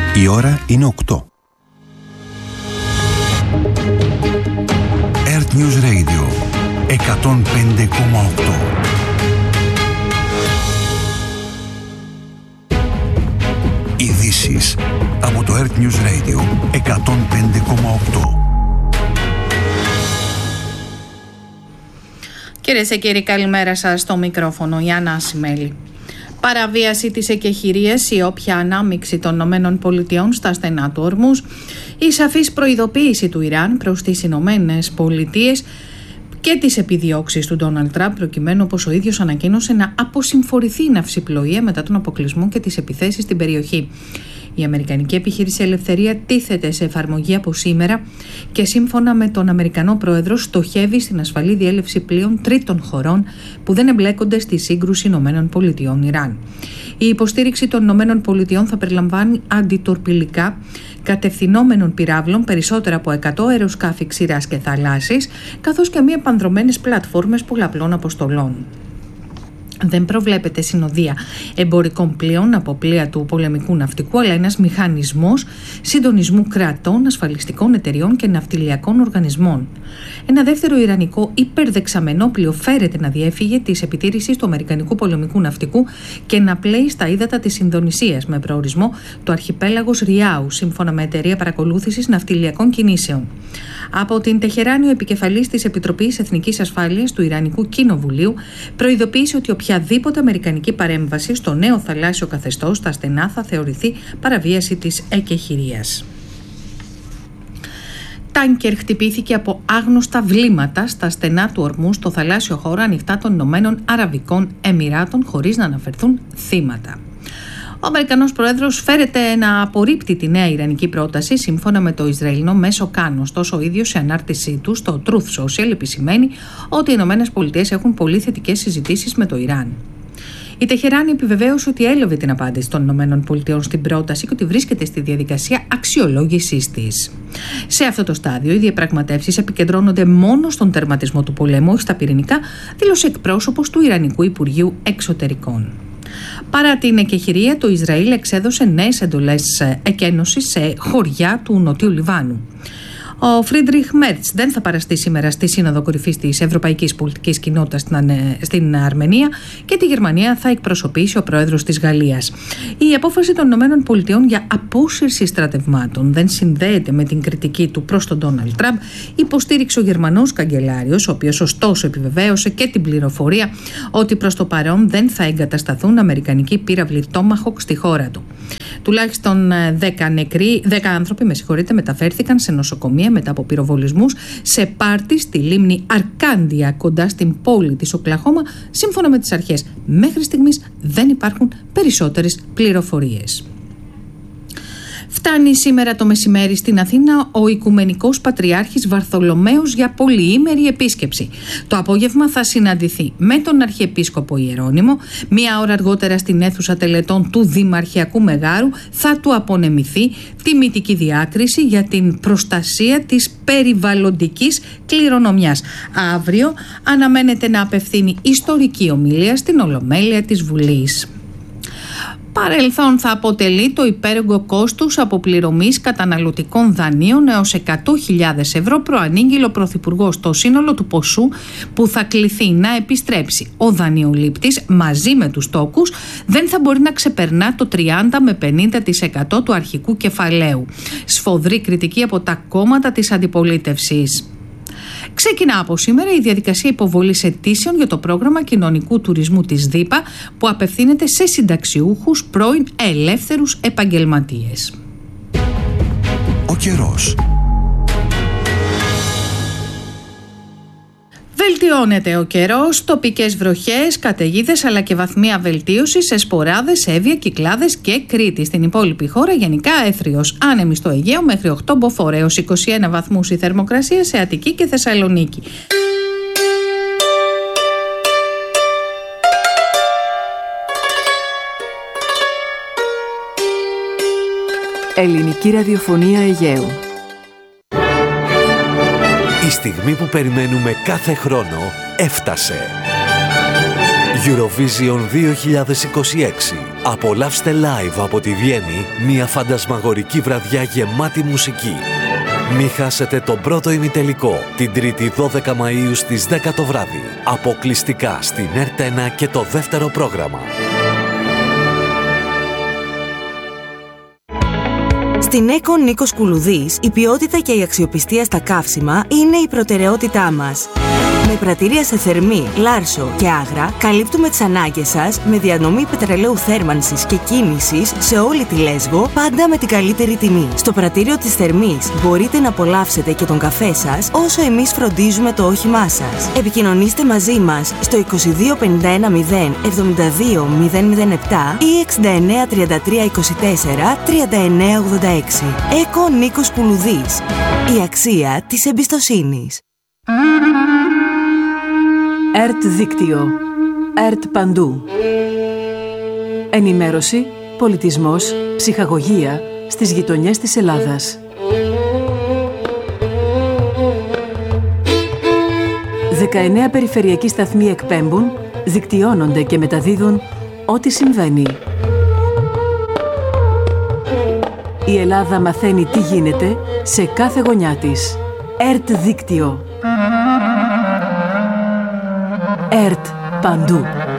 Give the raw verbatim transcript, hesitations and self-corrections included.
Η ώρα είναι οκτώ. Earth News Radio εκατόν πέντε κόμμα οκτώ. Ειδήσεις από το Earth News Radio εκατόν πέντε κόμμα οκτώ. Κυρίες και κύριοι, καλημέρα σας. Στο μικρόφωνο η Άννα Ασημέλη. Παραβίαση της εκεχηρίας ή όποια ανάμειξη των ΗΠΑ στα στενά του Ορμούζ, η σαφής προειδοποίηση του Ιράν προς τις ΗΠΑ και τις επιδιώξεις του Ντόναλντ Τραμπ, προκειμένου, όπως ο ίδιος ανακοίνωσε, να αποσυμφορηθεί η ναυσιπλοεία μετά τον αποκλεισμό και τις επιθέσεις στην περιοχή. Η Αμερικανική επιχείρηση Ελευθερία τίθεται σε εφαρμογή από σήμερα και σύμφωνα με τον Αμερικανό Πρόεδρο στοχεύει στην ασφαλή διέλευση πλοίων τρίτων χωρών που δεν εμπλέκονται στη σύγκρουση ΗΠΑ-Ιράν. Η υποστήριξη των ΗΠΑ θα περιλαμβάνει αντιτορπιλικά κατευθυνόμενων πυράβλων, περισσότερα από εκατό αεροσκάφη ξηράς και θαλάσσης, καθώς και μη επανδρωμένες πλατφόρμες πολλαπλών αποστολών. Δεν προβλέπεται συνοδεία εμπορικών πλοίων από πλοία του πολεμικού ναυτικού, αλλά ένας μηχανισμός συντονισμού κρατών, ασφαλιστικών εταιριών και ναυτιλιακών οργανισμών. Ένα δεύτερο ιρανικό υπερδεξαμενό πλοίο φέρεται να διέφυγε της επιτήρησης του αμερικανικού πολεμικού ναυτικού και να πλέει στα ύδατα της Ινδονησίας με προορισμό το αρχιπέλαγος Ριάου, σύμφωνα με εταιρεία παρακολούθησης ναυτιλιακών κινήσεων. Από την Τεχεράνη, ο επικεφαλής της Επιτροπής Εθνικής Ασφάλειας του Ιρανικού Κοινοβουλίου προειδοποίησε ότι οποιαδήποτε αμερικανική παρέμβαση στο νέο θαλάσσιο καθεστώς στα στενά θα θεωρηθεί παραβίαση της εκεχηρίας. Τάνκερ χτυπήθηκε από άγνωστα βλήματα στα στενά του Ορμού στο θαλάσσιο χώρο ανοιχτά των Ηνωμένων Αραβικών Εμιράτων, χωρίς να αναφερθούν θύματα. Ο Αμερικανός Πρόεδρος φέρεται να απορρίπτει τη νέα ιρανική πρόταση σύμφωνα με το Ισραηλινό μέσο Καν. Ωστόσο, ο ίδιος σε ανάρτησή του στο Truth Social επισημαίνει ότι οι ΗΠΑ έχουν πολύ θετικές συζητήσεις με το Ιράν. Η Τεχεράνη επιβεβαίωσε ότι έλαβε την απάντηση των ΗΠΑ στην πρόταση και ότι βρίσκεται στη διαδικασία αξιολόγησής της. Σε αυτό το στάδιο, οι διαπραγματεύσεις επικεντρώνονται μόνο στον τερματισμό του πολέμου, όχι στα πυρηνικά, δήλωσε εκπρόσωπος του Ιρανικού Υπουργείου Εξωτερικών. Παρά την εκεχηρία, το Ισραήλ εξέδωσε νέες εντολές εκένωσης σε χωριά του Νοτιού Λιβάνου. Ο Φρίντριχ Μέρτς δεν θα παραστεί σήμερα στη Σύνοδο Κορυφής της Ευρωπαϊκής Πολιτικής Κοινότητας στην Αρμενία και τη Γερμανία θα εκπροσωπήσει ο πρόεδρος της Γαλλίας. Η απόφαση των ΗΠΑ για απόσυρση στρατευμάτων δεν συνδέεται με την κριτική του προς τον Ντόναλντ Τραμπ, υποστήριξε ο Γερμανός καγκελάριος, ο οποίος ωστόσο επιβεβαίωσε και την πληροφορία ότι προς το παρόν δεν θα εγκατασταθούν αμερικανικοί πύραυλοι Tomahawk στη χώρα του. Τουλάχιστον δέκα νεκροί, δέκα άνθρωποι με συγχωρείτε, μεταφέρθηκαν σε νοσοκομεία μετά από πυροβολισμούς σε πάρτι στη λίμνη Αρκάντια κοντά στην πόλη της Οκλαχώμα, σύμφωνα με τις αρχές. Μέχρι στιγμής δεν υπάρχουν περισσότερες πληροφορίες. Φτάνει σήμερα το μεσημέρι στην Αθήνα ο Οικουμενικός Πατριάρχης Βαρθολομαίος για πολυήμερη επίσκεψη. Το απόγευμα θα συναντηθεί με τον Αρχιεπίσκοπο Ιερώνυμο. Μία ώρα αργότερα στην αίθουσα τελετών του Δημαρχιακού Μεγάρου θα του απονεμηθεί τιμητική διάκριση για την προστασία της περιβαλλοντικής κληρονομιάς. Αύριο αναμένεται να απευθύνει ιστορική ομιλία στην Ολομέλεια της Βουλής. Παρελθόν θα αποτελεί το υπέρογκο κόστους αποπληρωμής καταναλωτικών δανείων έως εκατό χιλιάδες ευρώ, προανήγγειλε ο Πρωθυπουργός. Το σύνολο του ποσού που θα κληθεί να επιστρέψει ο δανειολήπτης μαζί με τους τόκους δεν θα μπορεί να ξεπερνά το τριάντα με πενήντα τοις εκατό του αρχικού κεφαλαίου. Σφοδρή κριτική από τα κόμματα της αντιπολίτευσης. Ξεκινά από σήμερα η διαδικασία υποβολής αιτήσεων για το πρόγραμμα κοινωνικού τουρισμού της ΔΥΠΑ που απευθύνεται σε συνταξιούχους πρώην ελεύθερους επαγγελματίες. Ο καιρός. Βελτιώνεται ο καιρός, τοπικές βροχές, καταιγίδες αλλά και βαθμία βελτίωση σε Σποράδες, Εύβοια, Κυκλάδες και Κρήτη. Στην υπόλοιπη χώρα γενικά έθριος, άνεμη στο Αιγαίο μέχρι οκτώ μποφόρ έως είκοσι ένα βαθμούς η θερμοκρασία σε Αττική και Θεσσαλονίκη. Ελληνική ραδιοφωνία Αιγαίου. Η στιγμή που περιμένουμε κάθε χρόνο έφτασε. Eurovision δύο χιλιάδες είκοσι έξι. Απολαύστε live από τη Βιέννη μια φαντασμαγορική βραδιά γεμάτη μουσική. Μη χάσετε τον πρώτο ημιτελικό την Τρίτη δώδεκα Μαΐου στις δέκα το βράδυ. Αποκλειστικά στην ΕΡΤ ένα και το δεύτερο πρόγραμμα. Στην ΕΚΟ Νίκος Κουλουδής, η ποιότητα και η αξιοπιστία στα καύσιμα είναι η προτεραιότητά μας. Με πρατήρια σε Θερμή, Λάρσο και Άγρα, καλύπτουμε τις ανάγκες σας με διανομή πετρελαίου θέρμανσης και κίνησης σε όλη τη Λέσβο, πάντα με την καλύτερη τιμή. Στο πρατήριο της Θερμής μπορείτε να απολαύσετε και τον καφέ σας, όσο εμείς φροντίζουμε το όχημά σας. Επικοινωνήστε μαζί μας στο είκοσι δύο πενήντα ένα μηδέν εβδομήντα δύο μηδέν μηδέν επτά ή εξήντα εννέα τριάντα τρία είκοσι τέσσερα τριάντα εννέα ογδόντα έξι. ΕΚΟ Νίκος Κουλουδής. Η αξία της εμπιστοσύνης. ΕΡΤ Δίκτυο. ΕΡΤ Παντού. Ενημέρωση, πολιτισμός, ψυχαγωγία στις γειτονιές της Ελλάδας. δεκαεννέα περιφερειακοί σταθμοί εκπέμπουν, δικτυώνονται και μεταδίδουν ό,τι συμβαίνει. Η Ελλάδα μαθαίνει τι γίνεται σε κάθε γωνιά της. ΕΡΤ Δίκτυο. ΕΡΤ Παντού.